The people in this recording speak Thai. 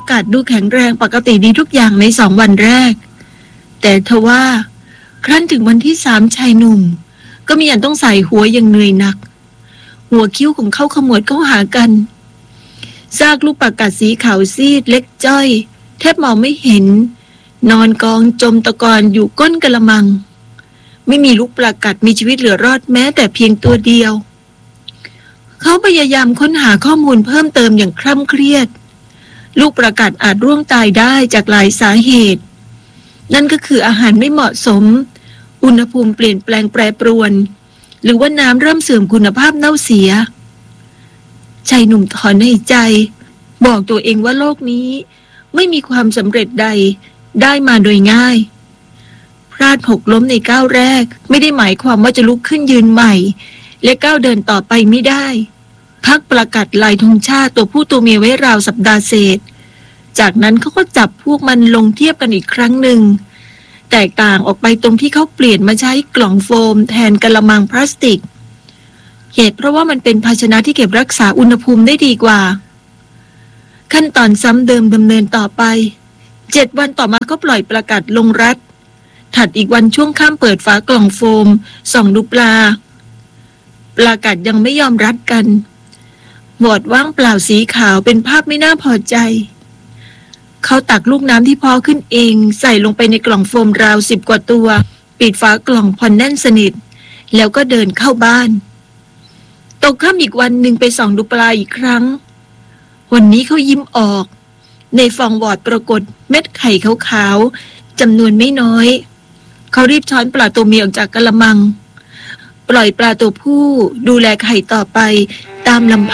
กาศดูแข็งแรงปกติดีทุกอย่างใน2 วันแรกแต่ทว่าครั้นถึงวันที่3ชายหนุ่มก็มีอันต้องใส่หัวอย่างเหนื่อยหนักหัวคิ้วของเขาขมวดเข้าหากันซากลูกปลากัดสีขาวซีดเล็กจ้อยแทบมองไม่เห็นนอนกองจมตะกอนอยู่ก้นกระมังไม่มีลูกปลากัดมีชีวิตเหลือรอดแม้แต่เพียงตัวเดียวเขาพยายามค้นหาข้อมูลเพิ่มเติมอย่างคร่ำเครียดลูกปลากัดอาจร่วงตายได้จากหลายสาเหตุนั่นก็คืออาหารไม่เหมาะสมอุณหภูมิเปลี่ยนแปลงแปรปรวนหรือว่าน้ำเริ่มเสื่อมคุณภาพเน่าเสียชายหนุ่มถอนหายใจบอกตัวเองว่าโลกนี้ไม่มีความสำเร็จใดได้มาโดยง่ายพลาดหกล้มในก้าวแรกไม่ได้หมายความว่าจะลุกขึ้นยืนใหม่และก้าวเดินต่อไปไม่ได้พักประกาศลายธงชาติตัวผู้ตัวเมียไว้ราวสัปดาห์เศษจากนั้นเขาก็จับพวกมันลงเทียบกันอีกครั้งหนึ่งแตกต่างออกไปตรงที่เขาเปลี่ยนมาใช้กล่องโฟมแทนกะละมังพลาสติกเหตุเพราะว่ามันเป็นภาชนะที่เก็บรักษาอุณหภูมิได้ดีกว่าขั้นตอนซ้ำเดิมดำเนินต่อไป7 วันต่อมาก็ปล่อยประกาศลงรัดถัดอีกวันช่วงค่ำเปิดฝากล่องโฟมส่องดูปลากัดยังไม่ยอมรัดกันหมวดว่างเปล่าสีขาวเป็นภาพไม่น่าพอใจเขาตักลูกน้ำที่พอขึ้นเองใส่ลงไปในกล่องโฟมราว10 กว่าตัวปิดฝากล่องพอแน่นสนิทแล้วก็เดินเข้าบ้านตกค่ำอีกวันหนึ่งไปส่องดูปลาอีกครั้งวันนี้เขายิ้มออกในฟองวอดปรากฏเม็ดไข่ขาวๆจำนวนไม่น้อยเขารีบช้อนปลาตัวเมียออกจากกะละมังปล่อยปลาตัวผู้ดูแลไข่ต่อไปตามลำพัง